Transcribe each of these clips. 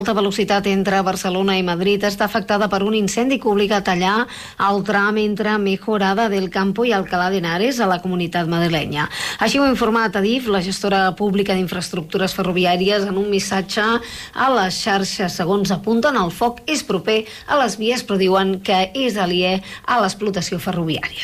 L'alta velocitat entre Barcelona i Madrid està afectada per un incendi que obliga a tallar el tram entre Mejorada del Campo i Alcalá de Henares a la comunitat madrilenya. Així ho ha informat Adif, la gestora pública d'infraestructures ferroviàries, en un missatge a les xarxes. Segons apunten, el foc és proper a les vies, però diuen que és aliè a l'explotació ferroviària.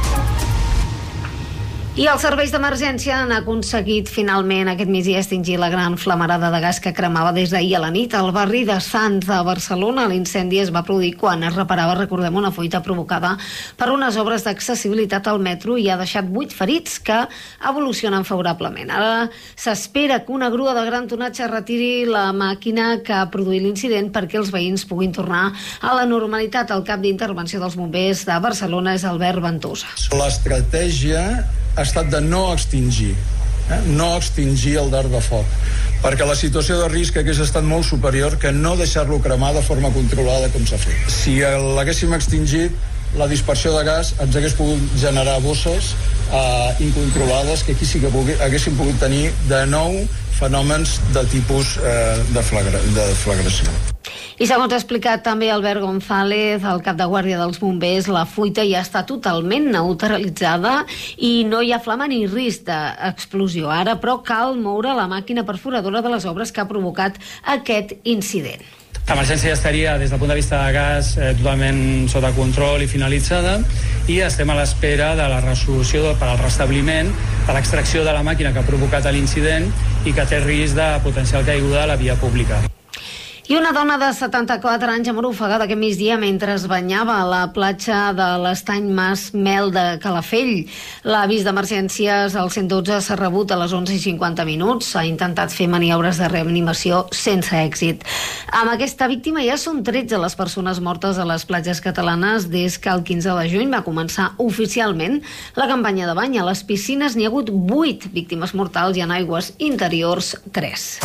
I els serveis d'emergència han aconseguit finalment aquest migdia extingir la gran flamarada de gas que cremava des d'ahir a la nit al barri de Sants de Barcelona. L'incendi es va produir quan es reparava, recordem, una fuita provocada per unes obres d'accessibilitat al metro i ha deixat 8 ferits que evolucionen favorablement. Ara s'espera que una grua de gran tonatge retiri la màquina que ha produït l'incident perquè els veïns puguin tornar a la normalitat. El cap d'intervenció dels bombers de Barcelona és Albert Ventosa. L'estratègia ha estat de no extingir el dard de foc, perquè la situació de risc hagués estat molt superior que no deixar-lo cremar de forma controlada com s'ha fet. Si l'haguéssim extingit, la dispersió de gas ens hagués pogut generar bosses incontrolades que aquí sí que haguéssim pogut tenir de nou fenòmens de tipus de flagració. I segons ha explicat també Albert González, el cap de guàrdia dels bombers, la fuita ja està totalment neutralitzada i no hi ha flama ni risc d'explosió. Ara, però, cal moure la màquina perforadora de les obres que ha provocat aquest incident. L'emergència ja estaria, des del punt de vista de gas, totalment sota control i finalitzada, i estem a l'espera de la resolució per al restabliment de l'extracció de la màquina que ha provocat l'incident i que té risc de potencial caiguda a la via pública. I una dona de 74 anys ha mort ofegada aquest migdia mentre es banyava a la platja de l'Estany Mas Mel de Calafell. L'avís d'emergències al 112 s'ha rebut a les 11:50. S'ha intentat fer maniobres de reanimació sense èxit. Amb aquesta víctima ja són 13 les persones mortes a les platges catalanes des que el 15 de juny va començar oficialment la campanya de bany. A les piscines n'hi ha hagut 8 víctimes mortals i en aigües interiors 3.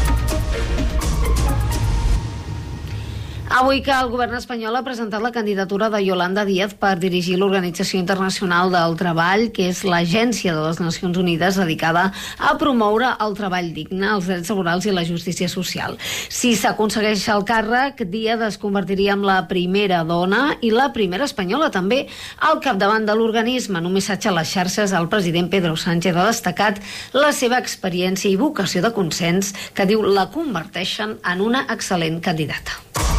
Avui que el govern espanyol ha presentat la candidatura de Yolanda Díaz per dirigir l'Organització Internacional del Treball, que és l'agència de les Nacions Unides dedicada a promoure el treball digne, els drets laborals i la justícia social. Si s'aconsegueix el càrrec, Díaz es convertiria en la primera dona i la primera espanyola també al capdavant de l'organisme. En un missatge a les xarxes, el president Pedro Sánchez ha destacat la seva experiència i vocació de consens que diu la converteixen en una excel·lent candidata.